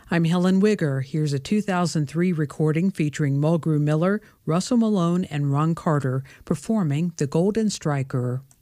I'm Helen Wigger. Here's a 2003 recording featuring Mulgrew Miller, Russell Malone, and Ron Carter performing The Golden Striker.